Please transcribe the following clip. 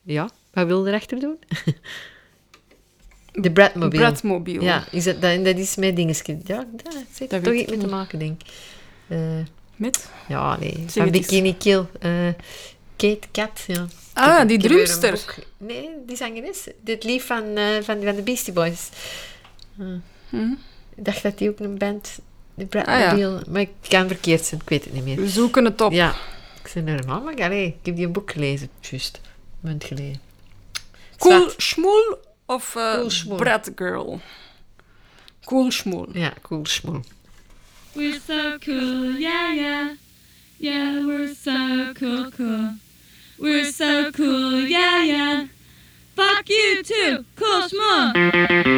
Ja, wat wil je erachter doen? De Bradmobile. Bradmobile. Ja, dat is mijn dingetje. Ja, dat heeft Dat toch weet iets ik mee te niet. maken, denk ik. Met? Ja, nee. Zeg Van het eens. Bikini Kill. Kate Kat, ja. Ah, die Ik heb weer een drumster. boek. Nee, die zangeres. Dit lief van de Beastie Boys. Ik dacht dat die ook een band... De Bradmobile... Maar ik kan verkeerd zijn, ik weet het niet meer. We zoeken het op. Ja. Ik zei normaal, maar allee, ik heb die een boek gelezen. Juist. Een maand geleden. Cool Zwart. Schmoel of Cool Schmoel. Brad Girl? Cool Schmoel. Ja, cool schmoel. We're so cool, yeah, yeah. Yeah, we're so cool, cool. We're so cool, yeah, yeah. Fuck you too, cool schmuck.